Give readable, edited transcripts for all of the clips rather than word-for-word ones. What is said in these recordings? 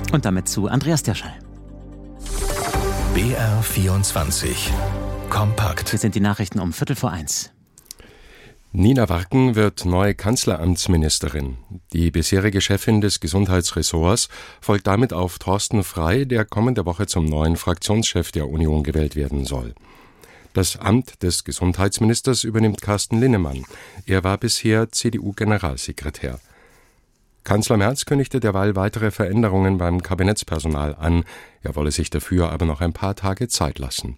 Und damit zu Andreas Dirschall. BR24 Kompakt. Hier sind die Nachrichten um 12:45. Nina Warken wird neue Kanzleramtsministerin. Die bisherige Chefin des Gesundheitsressorts folgt damit auf Thorsten Frey, der kommende Woche zum neuen Fraktionschef der Union gewählt werden soll. Das Amt des Gesundheitsministers übernimmt Carsten Linnemann. Er war bisher CDU-Generalsekretär. Kanzler Merz kündigte derweil weitere Veränderungen beim Kabinettspersonal an. Er wolle sich dafür aber noch ein paar Tage Zeit lassen.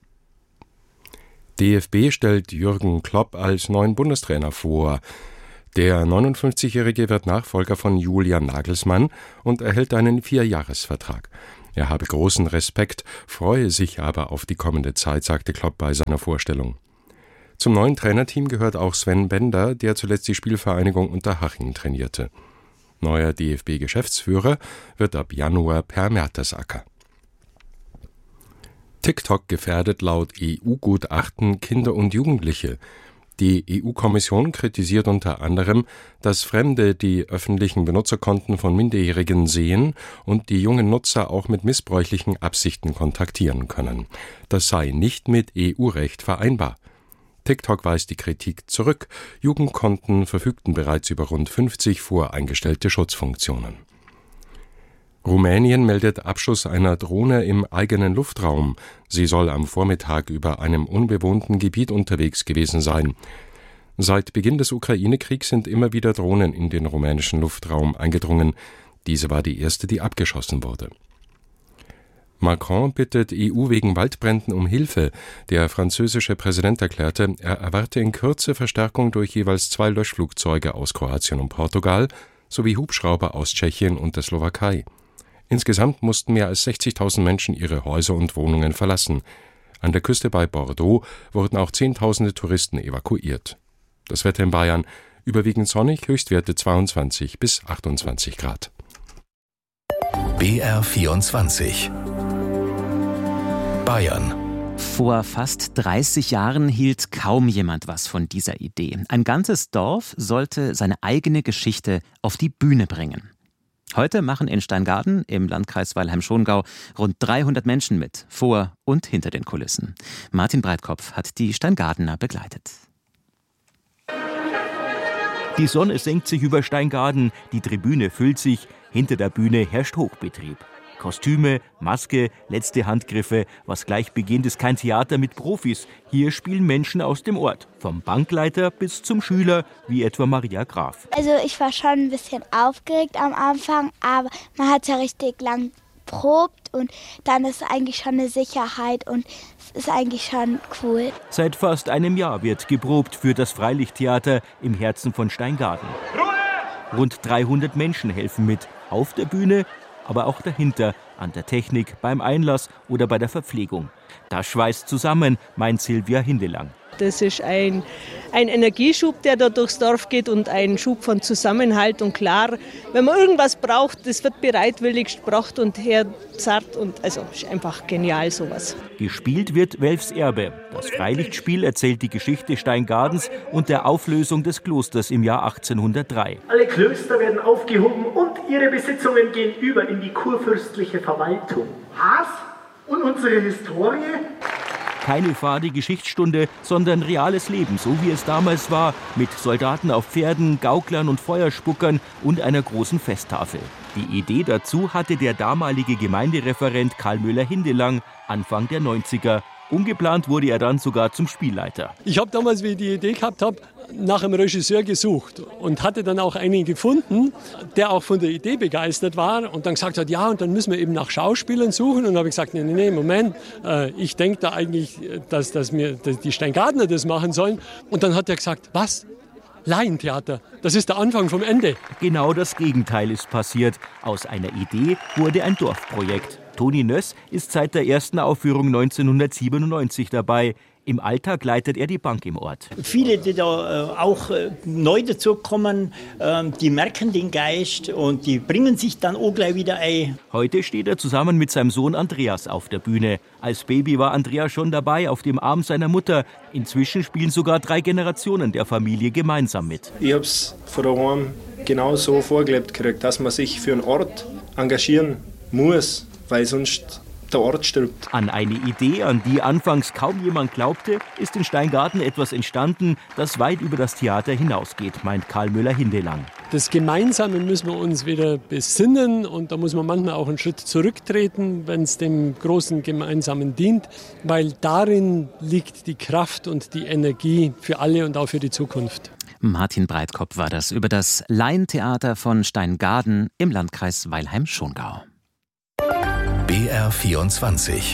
DFB stellt Jürgen Klopp als neuen Bundestrainer vor. Der 59-Jährige wird Nachfolger von Julian Nagelsmann und erhält einen 4-Jahres-Vertrag. Er habe großen Respekt, freue sich aber auf die kommende Zeit, sagte Klopp bei seiner Vorstellung. Zum neuen Trainerteam gehört auch Sven Bender, der zuletzt die Spielvereinigung Unterhaching trainierte. Neuer DFB-Geschäftsführer wird ab Januar Per Mertesacker. TikTok gefährdet laut EU-Gutachten Kinder und Jugendliche. Die EU-Kommission kritisiert unter anderem, dass Fremde die öffentlichen Benutzerkonten von Minderjährigen sehen und die jungen Nutzer auch mit missbräuchlichen Absichten kontaktieren können. Das sei nicht mit EU-Recht vereinbar. TikTok weist die Kritik zurück. Jugendkonten verfügten bereits über rund 50 voreingestellte Schutzfunktionen. Rumänien meldet Abschuss einer Drohne im eigenen Luftraum. Sie soll am Vormittag über einem unbewohnten Gebiet unterwegs gewesen sein. Seit Beginn des Ukraine-Kriegs sind immer wieder Drohnen in den rumänischen Luftraum eingedrungen. Diese war die erste, die abgeschossen wurde. Macron bittet EU wegen Waldbränden um Hilfe. Der französische Präsident erklärte, er erwarte in Kürze Verstärkung durch jeweils 2 Löschflugzeuge aus Kroatien und Portugal sowie Hubschrauber aus Tschechien und der Slowakei. Insgesamt mussten mehr als 60.000 Menschen ihre Häuser und Wohnungen verlassen. An der Küste bei Bordeaux wurden auch Zehntausende Touristen evakuiert. Das Wetter in Bayern überwiegend sonnig, Höchstwerte 22 bis 28 Grad. BR24 Bayern. Vor fast 30 Jahren hielt kaum jemand was von dieser Idee. Ein ganzes Dorf sollte seine eigene Geschichte auf die Bühne bringen. Heute machen in Steingaden im Landkreis Weilheim-Schongau rund 300 Menschen mit, vor und hinter den Kulissen. Martin Breitkopf hat die Steingadener begleitet. Die Sonne senkt sich über Steingaden, die Tribüne füllt sich, hinter der Bühne herrscht Hochbetrieb. Kostüme, Maske, letzte Handgriffe, was gleich beginnt, ist kein Theater mit Profis. Hier spielen Menschen aus dem Ort, vom Bankleiter bis zum Schüler, wie etwa Maria Graf. Also ich war schon ein bisschen aufgeregt am Anfang, aber man hat ja richtig lang probt und dann ist eigentlich schon eine Sicherheit und es ist eigentlich schon cool. Seit fast einem Jahr wird geprobt für das Freilichttheater im Herzen von Steingaden. Rund 300 Menschen helfen mit, auf der Bühne, aber auch dahinter, an der Technik, beim Einlass oder bei der Verpflegung. Das schweißt zusammen, meint Silvia Hindelang. Das ist ein Energieschub, der da durchs Dorf geht und ein Schub von Zusammenhalt. Und klar, wenn man irgendwas braucht, das wird bereitwillig gebracht und herzart. Und also ist einfach genial sowas. Gespielt wird Welfs Erbe. Das Freilichtspiel erzählt die Geschichte Steingadens und der Auflösung des Klosters im Jahr 1803. Alle Klöster werden aufgehoben und ihre Besitzungen gehen über in die kurfürstliche Verwaltung. Was? Und unsere Historie? Keine fade Geschichtsstunde, sondern reales Leben, so wie es damals war, mit Soldaten auf Pferden, Gauklern und Feuerspuckern und einer großen Festtafel. Die Idee dazu hatte der damalige Gemeindereferent Karl Müller-Hindelang Anfang der 90er. Umgeplant wurde er dann sogar zum Spielleiter. Ich habe damals, wie ich die Idee gehabt habe, nach einem Regisseur gesucht und hatte dann auch einen gefunden, der auch von der Idee begeistert war und dann gesagt hat, ja, und dann müssen wir eben nach Schauspielern suchen. Und dann habe ich gesagt, nee, Moment, ich denke da eigentlich, dass die Steingadener das machen sollen. Und dann hat er gesagt, was? Laientheater, das ist der Anfang vom Ende. Genau das Gegenteil ist passiert. Aus einer Idee wurde ein Dorfprojekt. Toni Nöss ist seit der ersten Aufführung 1997 dabei. Im Alltag leitet er die Bank im Ort. Viele, die da auch neu dazukommen, die merken den Geist und die bringen sich dann auch gleich wieder ein. Heute steht er zusammen mit seinem Sohn Andreas auf der Bühne. Als Baby war Andreas schon dabei, auf dem Arm seiner Mutter. Inzwischen spielen sogar 3 Generationen der Familie gemeinsam mit. Ich habe es von daheim genau so vorgelebt gekriegt, dass man sich für einen Ort engagieren muss, weil sonst der Ort stirbt. An eine Idee, an die anfangs kaum jemand glaubte, ist in Steingarten etwas entstanden, das weit über das Theater hinausgeht, meint Karl Müller-Hindelang. Das Gemeinsame müssen wir uns wieder besinnen und da muss man manchmal auch einen Schritt zurücktreten, wenn es dem großen Gemeinsamen dient, weil darin liegt die Kraft und die Energie für alle und auch für die Zukunft. Martin Breitkopf war das über das Laientheater von Steingarten im Landkreis Weilheim-Schongau. BR24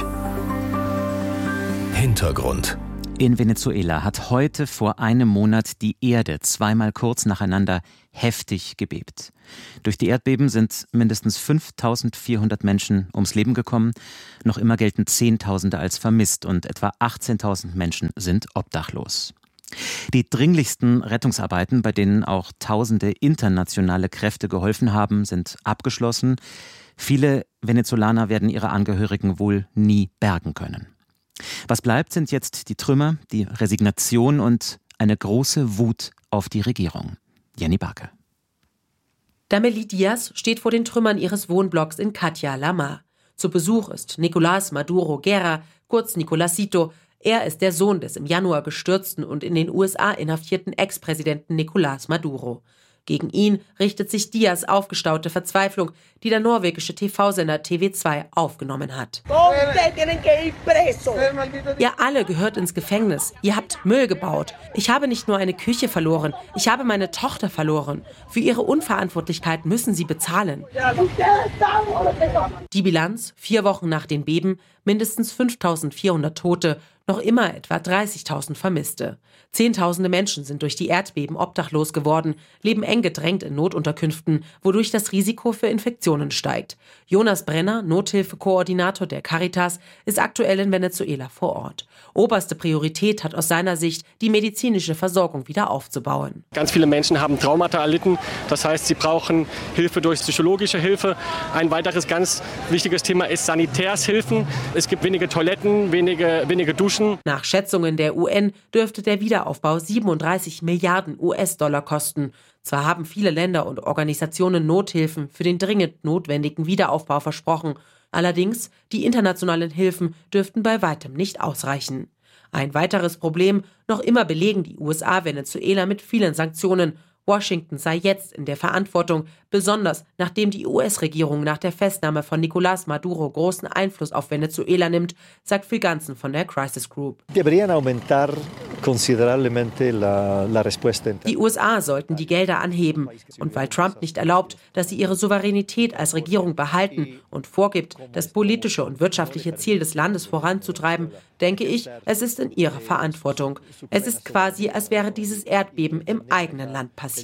Hintergrund. In Venezuela hat heute vor einem Monat die Erde zweimal kurz nacheinander heftig gebebt. Durch die Erdbeben sind mindestens 5.400 Menschen ums Leben gekommen. Noch immer gelten Zehntausende als vermisst und etwa 18.000 Menschen sind obdachlos. Die dringlichsten Rettungsarbeiten, bei denen auch tausende internationale Kräfte geholfen haben, sind abgeschlossen. Viele Venezolaner werden ihre Angehörigen wohl nie bergen können. Was bleibt, sind jetzt die Trümmer, die Resignation und eine große Wut auf die Regierung. Jenny Barke. Dameli Diaz steht vor den Trümmern ihres Wohnblocks in Catia-La-Mar. Zu Besuch ist Nicolás Maduro Guerra, kurz Nicolásito. Er ist der Sohn des im Januar gestürzten und in den USA inhaftierten Ex-Präsidenten Nicolás Maduro. Gegen ihn richtet sich Diaz aufgestaute Verzweiflung, die der norwegische TV-Sender TV2 aufgenommen hat. Ihr alle gehört ins Gefängnis. Ihr habt Müll gebaut. Ich habe nicht nur eine Küche verloren, ich habe meine Tochter verloren. Für ihre Unverantwortlichkeit müssen sie bezahlen. Die Bilanz, 4 Wochen nach den Beben, mindestens 5.400 Tote, noch immer etwa 30.000 Vermisste. Zehntausende Menschen sind durch die Erdbeben obdachlos geworden, leben eng gedrängt in Notunterkünften, wodurch das Risiko für Infektionen steigt. Jonas Brenner, Nothilfekoordinator der Caritas, ist aktuell in Venezuela vor Ort. Oberste Priorität hat aus seiner Sicht, die medizinische Versorgung wieder aufzubauen. Ganz viele Menschen haben Traumata erlitten, das heißt, sie brauchen Hilfe durch psychologische Hilfe. Ein weiteres ganz wichtiges Thema ist Sanitärshilfen. Es gibt wenige Toiletten, wenige Duschen. Nach Schätzungen der UN dürfte der Wiederaufbau 37 Milliarden US-Dollar kosten. Zwar haben viele Länder und Organisationen Nothilfen für den dringend notwendigen Wiederaufbau versprochen. Allerdings, die internationalen Hilfen dürften bei weitem nicht ausreichen. Ein weiteres Problem, noch immer belegen die USA Venezuela mit vielen Sanktionen. Washington sei jetzt in der Verantwortung, besonders nachdem die US-Regierung nach der Festnahme von Nicolás Maduro großen Einfluss auf Venezuela nimmt, sagt Phil Ganzen von der Crisis Group. Die USA sollten die Gelder anheben. Und weil Trump nicht erlaubt, dass sie ihre Souveränität als Regierung behalten und vorgibt, das politische und wirtschaftliche Ziel des Landes voranzutreiben, denke ich, es ist in ihrer Verantwortung. Es ist quasi, als wäre dieses Erdbeben im eigenen Land passiert.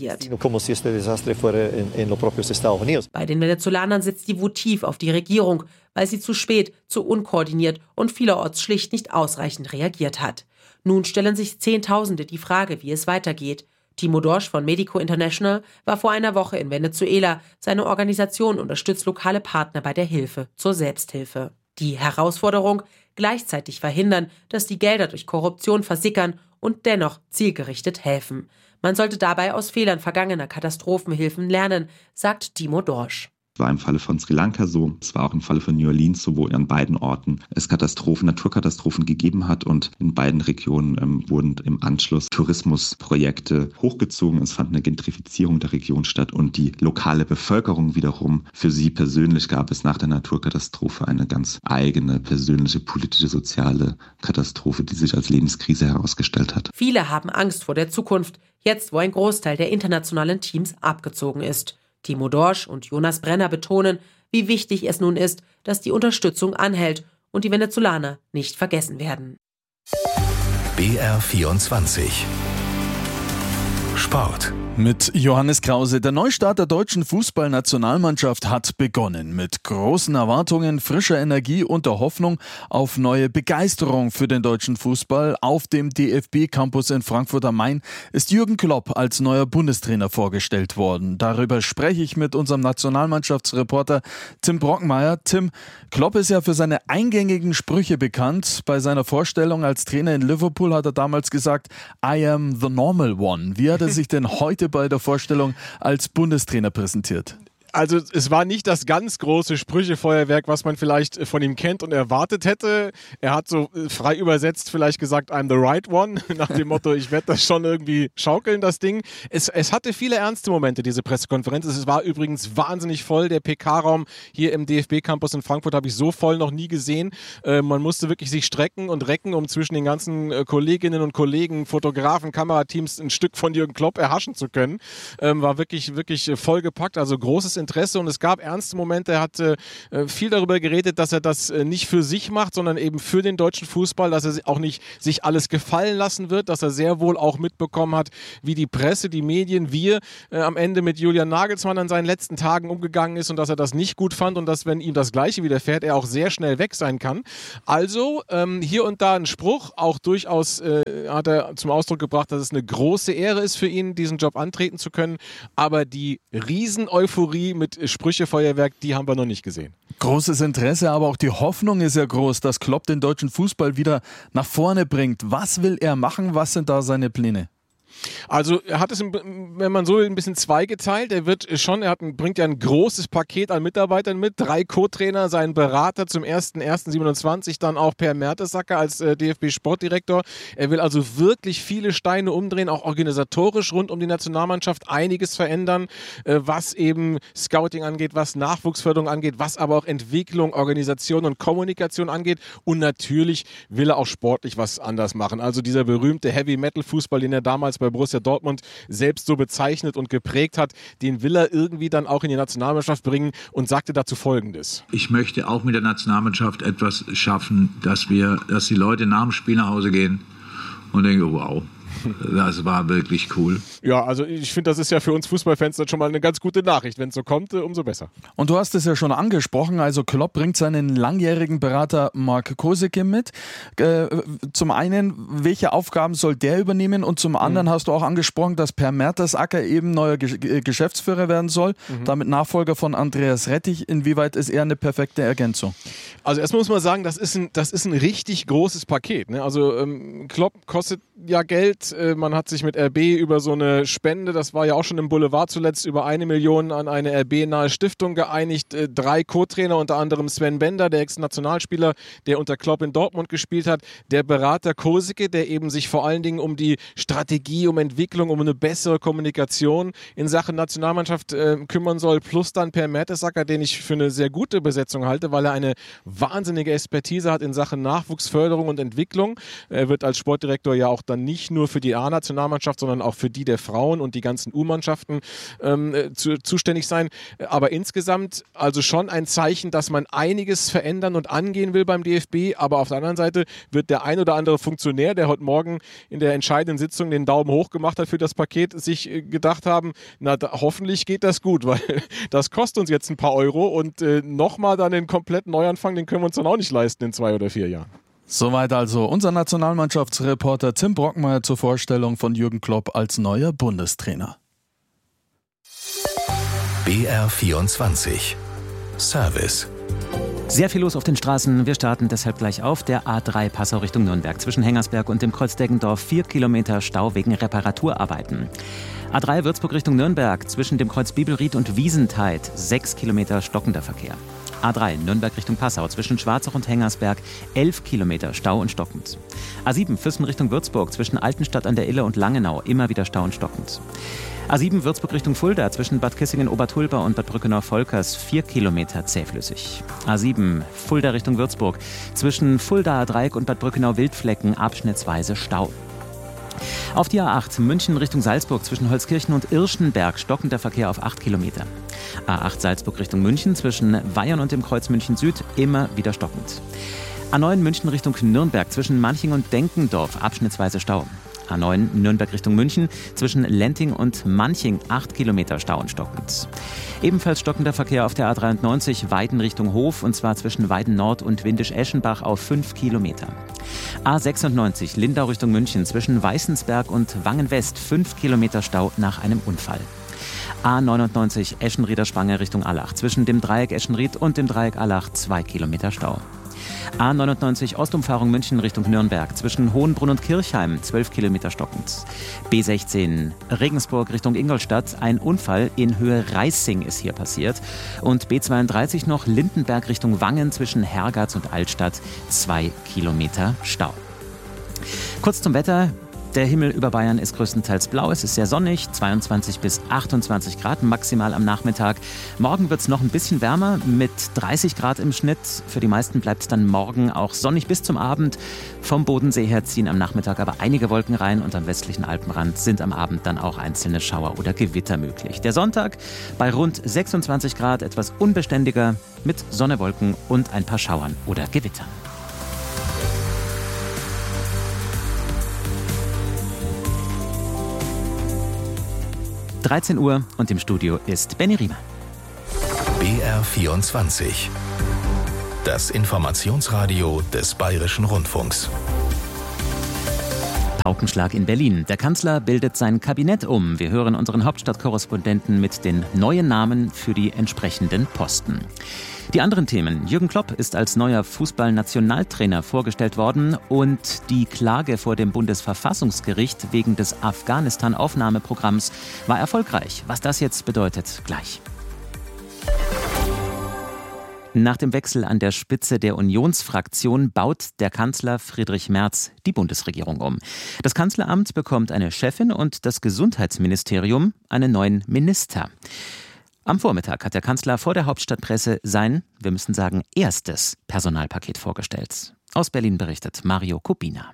Bei den Venezolanern sitzt die Wut tief auf die Regierung, weil sie zu spät, zu unkoordiniert und vielerorts schlicht nicht ausreichend reagiert hat. Nun stellen sich Zehntausende die Frage, wie es weitergeht. Timo Dorsch von Medico International war vor einer Woche in Venezuela. Seine Organisation unterstützt lokale Partner bei der Hilfe zur Selbsthilfe. Die Herausforderung: gleichzeitig verhindern, dass die Gelder durch Korruption versickern und dennoch zielgerichtet helfen. Man sollte dabei aus Fehlern vergangener Katastrophenhilfen lernen, sagt Timo Dorsch. Es war im Falle von Sri Lanka so, es war auch im Falle von New Orleans so, wo an beiden Orten es Naturkatastrophen gegeben hat und in beiden Regionen wurden im Anschluss Tourismusprojekte hochgezogen. Es fand eine Gentrifizierung der Region statt und die lokale Bevölkerung wiederum, für sie persönlich gab es nach der Naturkatastrophe eine ganz eigene persönliche, politische, soziale Katastrophe, die sich als Lebenskrise herausgestellt hat. Viele haben Angst vor der Zukunft, jetzt wo ein Großteil der internationalen Teams abgezogen ist. Timo Dorsch und Jonas Brenner betonen, wie wichtig es nun ist, dass die Unterstützung anhält und die Venezolaner nicht vergessen werden. BR24 Sport. Mit Johannes Krause. Der Neustart der deutschen Fußballnationalmannschaft hat begonnen. Mit großen Erwartungen, frischer Energie und der Hoffnung auf neue Begeisterung für den deutschen Fußball auf dem DFB-Campus in Frankfurt am Main ist Jürgen Klopp als neuer Bundestrainer vorgestellt worden. Darüber spreche ich mit unserem Nationalmannschaftsreporter Tim Brockenmeier. Tim, Klopp ist ja für seine eingängigen Sprüche bekannt. Bei seiner Vorstellung als Trainer in Liverpool hat er damals gesagt, I am the normal one. Wie hat er sich denn heute bei der Vorstellung als Bundestrainer präsentiert? Also es war nicht das ganz große Sprüchefeuerwerk, was man vielleicht von ihm kennt und erwartet hätte. Er hat so frei übersetzt vielleicht gesagt, I'm the right one, nach dem Motto, ich werde das schon irgendwie schaukeln, das Ding. Es hatte viele ernste Momente, diese Pressekonferenz. Es war übrigens wahnsinnig voll. Der PK-Raum hier im DFB-Campus in Frankfurt habe ich so voll noch nie gesehen. Man musste wirklich sich strecken und recken, um zwischen den ganzen Kolleginnen und Kollegen, Fotografen, Kamerateams ein Stück von Jürgen Klopp erhaschen zu können. War wirklich, wirklich vollgepackt, also großes Interesse und es gab ernste Momente. Er hat viel darüber geredet, dass er das nicht für sich macht, sondern eben für den deutschen Fußball, dass er auch nicht sich alles gefallen lassen wird, dass er sehr wohl auch mitbekommen hat, wie die Presse, die Medien, wir am Ende mit Julian Nagelsmann an seinen letzten Tagen umgegangen ist und dass er das nicht gut fand und dass, wenn ihm das Gleiche widerfährt, er auch sehr schnell weg sein kann. Also hier und da ein Spruch, auch durchaus hat er zum Ausdruck gebracht, dass es eine große Ehre ist für ihn, diesen Job antreten zu können, aber die Riesen-Euphorie mit Sprüchefeuerwerk, die haben wir noch nicht gesehen. Großes Interesse, aber auch die Hoffnung ist ja groß, dass Klopp den deutschen Fußball wieder nach vorne bringt. Was will er machen? Was sind da seine Pläne? Also er hat es, wenn man so will, ein bisschen zweigeteilt. Bringt ja ein großes Paket an Mitarbeitern mit. 3 Co-Trainer, seinen Berater zum 1.1.27, dann auch Per Mertesacker als DFB-Sportdirektor. Er will also wirklich viele Steine umdrehen, auch organisatorisch rund um die Nationalmannschaft einiges verändern, was eben Scouting angeht, was Nachwuchsförderung angeht, was aber auch Entwicklung, Organisation und Kommunikation angeht. Und natürlich will er auch sportlich was anders machen. Also dieser berühmte Heavy-Metal-Fußball, den er damals bei Borussia Dortmund selbst so bezeichnet und geprägt hat, den will er irgendwie dann auch in die Nationalmannschaft bringen und sagte dazu Folgendes. Ich möchte auch mit der Nationalmannschaft etwas schaffen, dass die Leute nach dem Spiel nach Hause gehen und denken, oh, wow. Das war wirklich cool. Ja, also ich finde, das ist ja für uns Fußballfans dann schon mal eine ganz gute Nachricht. Wenn es so kommt, umso besser. Und du hast es ja schon angesprochen, also Klopp bringt seinen langjährigen Berater Mark Kosicke mit. Zum einen, welche Aufgaben soll der übernehmen? Und zum anderen hast du auch angesprochen, dass Per Mertesacker eben neuer Geschäftsführer werden soll, damit Nachfolger von Andreas Rettich. Inwieweit ist er eine perfekte Ergänzung? Also erstmal muss man sagen, das ist ein richtig großes Paket. Ne? Also Klopp kostet ja Geld. Man hat sich mit RB über so eine Spende, das war ja auch schon im Boulevard zuletzt, über 1 Million an eine RB-nahe Stiftung geeinigt. 3 Co-Trainer, unter anderem Sven Bender, der Ex-Nationalspieler, der unter Klopp in Dortmund gespielt hat. Der Berater Kosicke, der eben sich vor allen Dingen um die Strategie, um Entwicklung, um eine bessere Kommunikation in Sachen Nationalmannschaft kümmern soll. Plus dann Per Mertesacker, den ich für eine sehr gute Besetzung halte, weil er eine wahnsinnige Expertise hat in Sachen Nachwuchsförderung und Entwicklung. Er wird als Sportdirektor ja auch dann nicht nur für die A-Nationalmannschaft, sondern auch für die der Frauen und die ganzen U-Mannschaften zuständig sein. Aber insgesamt also schon ein Zeichen, dass man einiges verändern und angehen will beim DFB. Aber auf der anderen Seite wird der ein oder andere Funktionär, der heute Morgen in der entscheidenden Sitzung den Daumen hoch gemacht hat für das Paket, sich gedacht haben, hoffentlich geht das gut, weil das kostet uns jetzt ein paar Euro und nochmal dann den kompletten Neuanfang, den können wir uns dann auch nicht leisten in 2 oder 4 Jahren. Soweit also unser Nationalmannschaftsreporter Tim Brockmeier zur Vorstellung von Jürgen Klopp als neuer Bundestrainer. BR24 Service. Sehr viel los auf den Straßen. Wir starten deshalb gleich auf der A3 Passau Richtung Nürnberg. Zwischen Hengersberg und dem Kreuz Deggendorf 4 Kilometer Stau wegen Reparaturarbeiten. A3 Würzburg Richtung Nürnberg. Zwischen dem Kreuz Bibelried und Wiesentheid 6 Kilometer stockender Verkehr. A3 Nürnberg Richtung Passau. Zwischen Schwarzach und Hengersberg 11 Kilometer Stau und stockend. A7 Füssen Richtung Würzburg. Zwischen Altenstadt an der Ille und Langenau immer wieder Stau und stockend. A7 Würzburg Richtung Fulda, zwischen Bad Kissingen-Obertulba und Bad Brückenau-Volkers 4 Kilometer zähflüssig. A7 Fulda Richtung Würzburg, zwischen Fuldaer Dreieck und Bad Brückenau-Wildflecken abschnittsweise Stau. Auf die A8 München Richtung Salzburg, zwischen Holzkirchen und Irschenberg stockender Verkehr auf 8 Kilometer. A8 Salzburg Richtung München, zwischen Weyern und dem Kreuz München Süd immer wieder stockend. A9 München Richtung Nürnberg, zwischen Manching und Denkendorf abschnittsweise Stau. A9 Nürnberg Richtung München, zwischen Lenting und Manching 8 Kilometer Stau und stockend. Ebenfalls stockender Verkehr auf der A93 Weiden Richtung Hof, und zwar zwischen Weiden Nord und Windisch-Eschenbach auf 5 Kilometer. A96 Lindau Richtung München, zwischen Weißensberg und Wangen West 5 Kilometer Stau nach einem Unfall. A99 Eschenrieder Spange Richtung Allach, zwischen dem Dreieck Eschenried und dem Dreieck Allach 2 Kilometer Stau. A99 Ostumfahrung München Richtung Nürnberg zwischen Hohenbrunn und Kirchheim 12 Kilometer stockend. B16 Regensburg Richtung Ingolstadt, ein Unfall in Höhe Reissing ist hier passiert. Und B32 noch Lindenberg Richtung Wangen zwischen Hergatz und Altstadt 2 Kilometer Stau. Kurz zum Wetter. Der Himmel über Bayern ist größtenteils blau. Es ist sehr sonnig, 22 bis 28 Grad maximal am Nachmittag. Morgen wird es noch ein bisschen wärmer mit 30 Grad im Schnitt. Für die meisten bleibt es dann morgen auch sonnig bis zum Abend. Vom Bodensee her ziehen am Nachmittag aber einige Wolken rein und am westlichen Alpenrand sind am Abend dann auch einzelne Schauer oder Gewitter möglich. Der Sonntag bei rund 26 Grad etwas unbeständiger mit Sonne, Wolken und ein paar Schauern oder Gewittern. Uhr und im Studio ist Benny Riemer. BR24. Das Informationsradio des Bayerischen Rundfunks. Paukenschlag in Berlin. Der Kanzler bildet sein Kabinett um. Wir hören unseren Hauptstadtkorrespondenten mit den neuen Namen für die entsprechenden Posten. Die anderen Themen. Jürgen Klopp ist als neuer Fußballnationaltrainer vorgestellt worden und die Klage vor dem Bundesverfassungsgericht wegen des Afghanistan-Aufnahmeprogramms war erfolgreich. Was das jetzt bedeutet, gleich. Nach dem Wechsel an der Spitze der Unionsfraktion baut der Kanzler Friedrich Merz die Bundesregierung um. Das Kanzleramt bekommt eine Chefin und das Gesundheitsministerium einen neuen Minister. Am Vormittag hat der Kanzler vor der Hauptstadtpresse sein, wir müssen sagen, erstes Personalpaket vorgestellt. Aus Berlin berichtet Mario Kubina.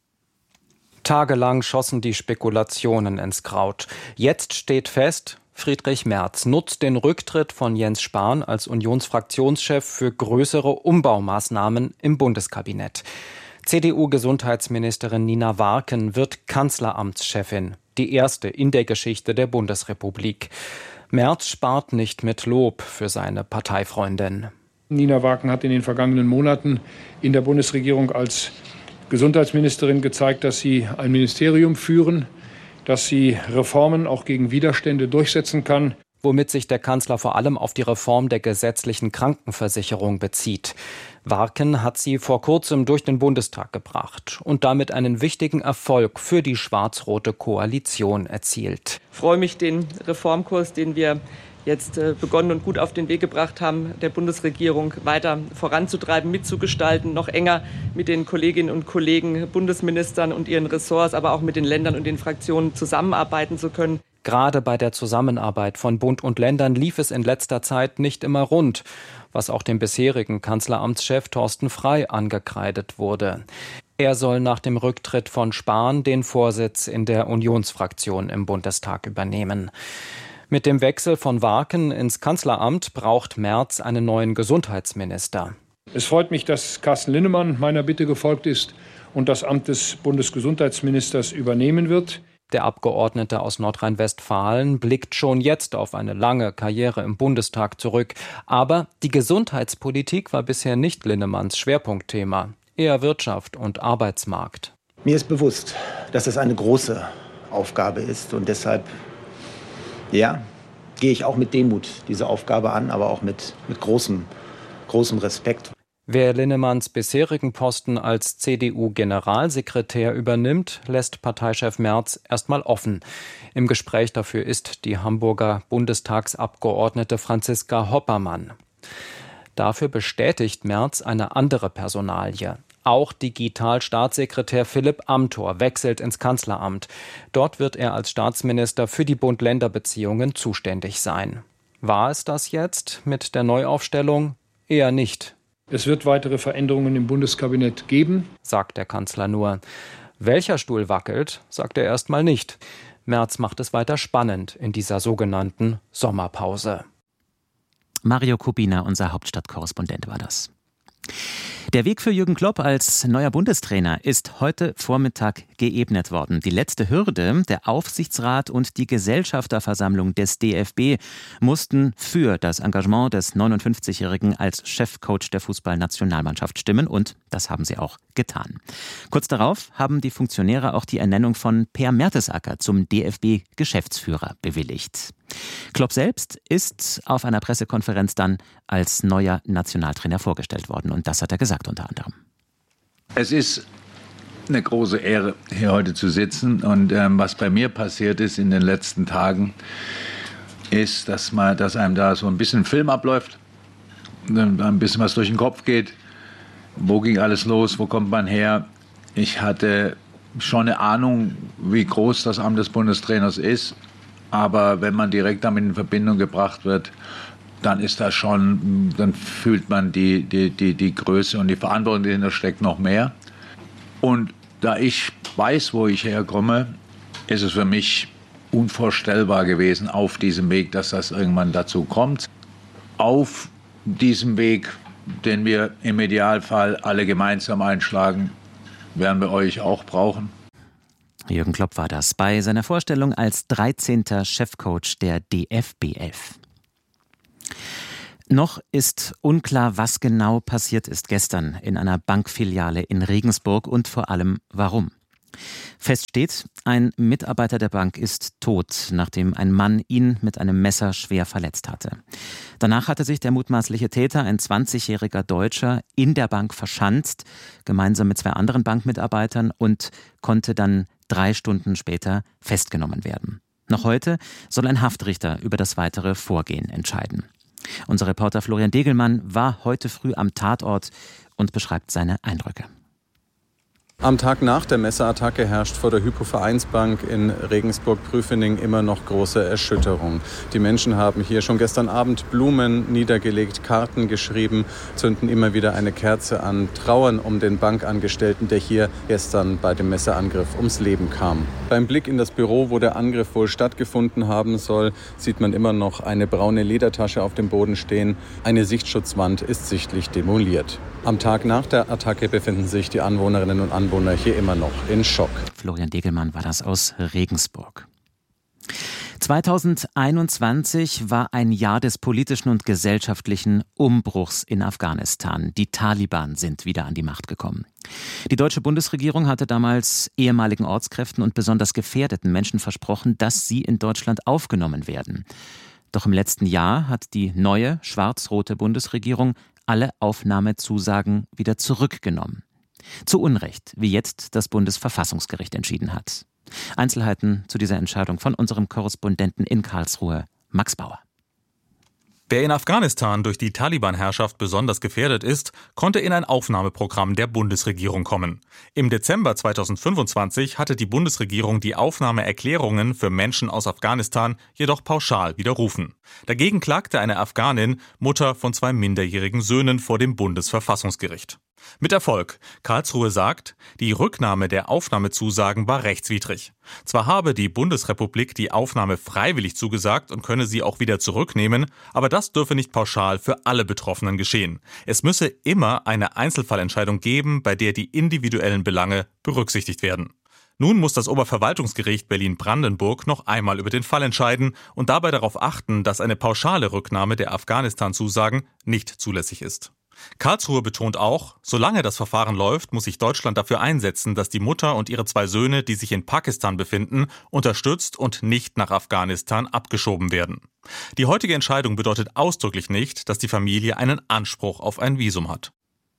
Tagelang schossen die Spekulationen ins Kraut. Jetzt steht fest, Friedrich Merz nutzt den Rücktritt von Jens Spahn als Unionsfraktionschef für größere Umbaumaßnahmen im Bundeskabinett. CDU-Gesundheitsministerin Nina Warken wird Kanzleramtschefin, die erste in der Geschichte der Bundesrepublik. Merz spart nicht mit Lob für seine Parteifreundin. Nina Warken hat in den vergangenen Monaten in der Bundesregierung als Gesundheitsministerin gezeigt, dass sie ein Ministerium führen, dass sie Reformen auch gegen Widerstände durchsetzen kann. Womit sich der Kanzler vor allem auf die Reform der gesetzlichen Krankenversicherung bezieht. Warken hat sie vor kurzem durch den Bundestag gebracht und damit einen wichtigen Erfolg für die schwarz-rote Koalition erzielt. Ich freue mich, den Reformkurs, den wir jetzt begonnen und gut auf den Weg gebracht haben, der Bundesregierung weiter voranzutreiben, mitzugestalten, noch enger mit den Kolleginnen und Kollegen, Bundesministern und ihren Ressorts, aber auch mit den Ländern und den Fraktionen zusammenarbeiten zu können. Gerade bei der Zusammenarbeit von Bund und Ländern lief es in letzter Zeit nicht immer rund, was auch dem bisherigen Kanzleramtschef Thorsten Frey angekreidet wurde. Er soll nach dem Rücktritt von Spahn den Vorsitz in der Unionsfraktion im Bundestag übernehmen. Mit dem Wechsel von Warken ins Kanzleramt braucht Merz einen neuen Gesundheitsminister. Es freut mich, dass Carsten Linnemann meiner Bitte gefolgt ist und das Amt des Bundesgesundheitsministers übernehmen wird. Der Abgeordnete aus Nordrhein-Westfalen blickt schon jetzt auf eine lange Karriere im Bundestag zurück. Aber die Gesundheitspolitik war bisher nicht Linnemanns Schwerpunktthema, eher Wirtschaft und Arbeitsmarkt. Mir ist bewusst, dass es eine große Aufgabe ist und deshalb gehe ich auch mit Demut diese Aufgabe an, aber auch mit großem Respekt. Wer Linnemanns bisherigen Posten als CDU-Generalsekretär übernimmt, lässt Parteichef Merz erstmal offen. Im Gespräch dafür ist die Hamburger Bundestagsabgeordnete Franziska Hoppermann. Dafür bestätigt Merz eine andere Personalie. Auch Digitalstaatssekretär Philipp Amthor wechselt ins Kanzleramt. Dort wird er als Staatsminister für die Bund-Länder-Beziehungen zuständig sein. War es das jetzt mit der Neuaufstellung? Eher nicht. Es wird weitere Veränderungen im Bundeskabinett geben, sagt der Kanzler nur. Welcher Stuhl wackelt, sagt er erstmal nicht. Merz macht es weiter spannend in dieser sogenannten Sommerpause. Mario Kubina, unser Hauptstadtkorrespondent, war das. Der Weg für Jürgen Klopp als neuer Bundestrainer ist heute Vormittag geebnet worden. Die letzte Hürde, der Aufsichtsrat und die Gesellschafterversammlung des DFB mussten für das Engagement des 59-Jährigen als Chefcoach der Fußballnationalmannschaft stimmen und das haben sie auch getan. Kurz darauf haben die Funktionäre auch die Ernennung von Per Mertesacker zum DFB-Geschäftsführer bewilligt. Klopp selbst ist auf einer Pressekonferenz dann als neuer Nationaltrainer vorgestellt worden und das hat er gesagt gesagt unter anderem. Es ist eine große Ehre, hier heute zu sitzen. Und was bei mir passiert ist in den letzten Tagen, ist, dass einem da so ein bisschen Film abläuft, ein bisschen was durch den Kopf geht. Wo ging alles los? Wo kommt man her? Ich hatte schon eine Ahnung, wie groß das Amt des Bundestrainers ist. Aber wenn man direkt damit in Verbindung gebracht wird, dann fühlt man die Größe und die Verantwortung, die dahinter steckt, noch mehr. Und da ich weiß, wo ich herkomme, ist es für mich unvorstellbar gewesen auf diesem Weg, dass das irgendwann dazu kommt. Auf diesem Weg, den wir im Idealfall alle gemeinsam einschlagen, werden wir euch auch brauchen. Jürgen Klopp war das bei seiner Vorstellung als 13. Chefcoach der DFB 11. Noch ist unklar, was genau passiert ist gestern in einer Bankfiliale in Regensburg und vor allem warum. Fest steht, ein Mitarbeiter der Bank ist tot, nachdem ein Mann ihn mit einem Messer schwer verletzt hatte. Danach hatte sich der mutmaßliche Täter, ein 20-jähriger Deutscher, in der Bank verschanzt, gemeinsam mit 2 anderen Bankmitarbeitern und konnte dann 3 Stunden später festgenommen werden. Noch heute soll ein Haftrichter über das weitere Vorgehen entscheiden. Unser Reporter Florian Degelmann war heute früh am Tatort und beschreibt seine Eindrücke. Am Tag nach der Messerattacke herrscht vor der Hypo-Vereinsbank in Regensburg-Prüfening immer noch große Erschütterung. Die Menschen haben hier schon gestern Abend Blumen niedergelegt, Karten geschrieben, zünden immer wieder eine Kerze an, trauern um den Bankangestellten, der hier gestern bei dem Messerangriff ums Leben kam. Beim Blick in das Büro, wo der Angriff wohl stattgefunden haben soll, sieht man immer noch eine braune Ledertasche auf dem Boden stehen. Eine Sichtschutzwand ist sichtlich demoliert. Am Tag nach der Attacke befinden sich die Anwohnerinnen und Anwohner hier immer noch in Schock. Florian Degelmann war das aus Regensburg. 2021 war ein Jahr des politischen und gesellschaftlichen Umbruchs in Afghanistan. Die Taliban sind wieder an die Macht gekommen. Die deutsche Bundesregierung hatte damals ehemaligen Ortskräften und besonders gefährdeten Menschen versprochen, dass sie in Deutschland aufgenommen werden. Doch im letzten Jahr hat die neue schwarz-rote Bundesregierung alle Aufnahmezusagen wieder zurückgenommen. Zu Unrecht, wie jetzt das Bundesverfassungsgericht entschieden hat. Einzelheiten zu dieser Entscheidung von unserem Korrespondenten in Karlsruhe, Max Bauer. Wer in Afghanistan durch die Taliban-Herrschaft besonders gefährdet ist, konnte in ein Aufnahmeprogramm der Bundesregierung kommen. Im Dezember 2025 hatte die Bundesregierung die Aufnahmeerklärungen für Menschen aus Afghanistan jedoch pauschal widerrufen. Dagegen klagte eine Afghanin, Mutter von 2 minderjährigen Söhnen, vor dem Bundesverfassungsgericht. Mit Erfolg. Karlsruhe sagt, die Rücknahme der Aufnahmezusagen war rechtswidrig. Zwar habe die Bundesrepublik die Aufnahme freiwillig zugesagt und könne sie auch wieder zurücknehmen, aber das dürfe nicht pauschal für alle Betroffenen geschehen. Es müsse immer eine Einzelfallentscheidung geben, bei der die individuellen Belange berücksichtigt werden. Nun muss das Oberverwaltungsgericht Berlin-Brandenburg noch einmal über den Fall entscheiden und dabei darauf achten, dass eine pauschale Rücknahme der Afghanistan-Zusagen nicht zulässig ist. Karlsruhe betont auch, solange das Verfahren läuft, muss sich Deutschland dafür einsetzen, dass die Mutter und ihre 2 Söhne, die sich in Pakistan befinden, unterstützt und nicht nach Afghanistan abgeschoben werden. Die heutige Entscheidung bedeutet ausdrücklich nicht, dass die Familie einen Anspruch auf ein Visum hat.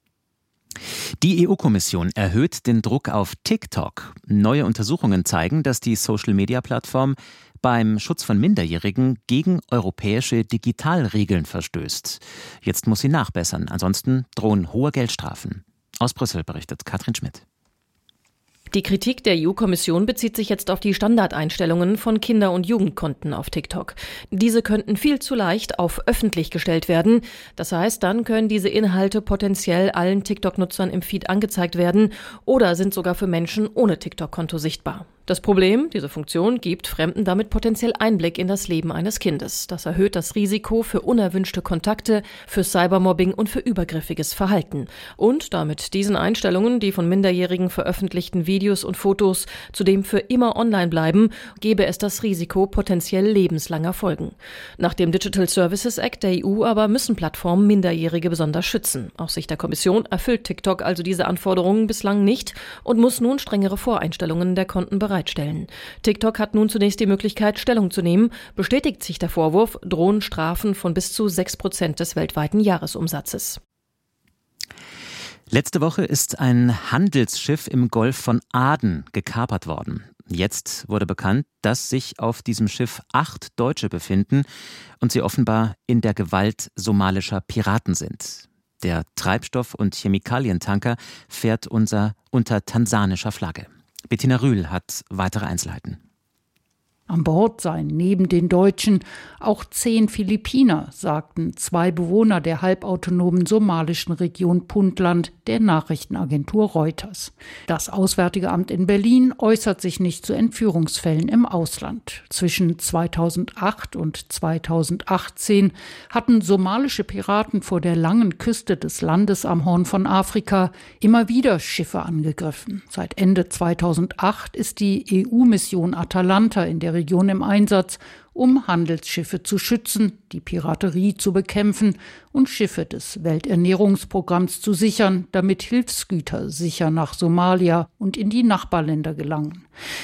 Die EU-Kommission erhöht den Druck auf TikTok. Neue Untersuchungen zeigen, dass die Social-Media-Plattform beim Schutz von Minderjährigen gegen europäische Digitalregeln verstößt. Jetzt muss sie nachbessern, ansonsten drohen hohe Geldstrafen. Aus Brüssel berichtet Katrin Schmidt. Die Kritik der EU-Kommission bezieht sich jetzt auf die Standardeinstellungen von Kinder- und Jugendkonten auf TikTok. Diese könnten viel zu leicht auf öffentlich gestellt werden. Das heißt, dann können diese Inhalte potenziell allen TikTok-Nutzern im Feed angezeigt werden oder sind sogar für Menschen ohne TikTok-Konto sichtbar. Das Problem, diese Funktion gibt Fremden damit potenziell Einblick in das Leben eines Kindes. Das erhöht das Risiko für unerwünschte Kontakte, für Cybermobbing und für übergriffiges Verhalten. Und damit diesen Einstellungen, die von Minderjährigen veröffentlichten Videos und Fotos zudem für immer online bleiben, gäbe es das Risiko potenziell lebenslanger Folgen. Nach dem Digital Services Act der EU aber müssen Plattformen Minderjährige besonders schützen. Aus Sicht der Kommission erfüllt TikTok also diese Anforderungen bislang nicht und muss nun strengere Voreinstellungen der Konten bereitstellen. TikTok hat nun zunächst die Möglichkeit, Stellung zu nehmen. Bestätigt sich der Vorwurf, drohen Strafen von bis zu 6% des weltweiten Jahresumsatzes. Letzte Woche ist ein Handelsschiff im Golf von Aden gekapert worden. Jetzt wurde bekannt, dass sich auf diesem Schiff 8 Deutsche befinden und sie offenbar in der Gewalt somalischer Piraten sind. Der Treibstoff- und Chemikalientanker fährt unter tansanischer Flagge. Bettina Rühl hat weitere Einzelheiten. An Bord seien neben den Deutschen auch 10 Philippiner, sagten 2 Bewohner der halbautonomen somalischen Region Puntland der Nachrichtenagentur Reuters. Das Auswärtige Amt in Berlin äußert sich nicht zu Entführungsfällen im Ausland. Zwischen 2008 und 2018 hatten somalische Piraten vor der langen Küste des Landes am Horn von Afrika immer wieder Schiffe angegriffen. Seit Ende 2008 ist die EU-Mission Atalanta in der Region im Einsatz, um Handelsschiffe zu schützen, die Piraterie zu bekämpfen und Schiffe des Welternährungsprogramms zu sichern, damit Hilfsgüter sicher nach Somalia und in die Nachbarländer gelangen.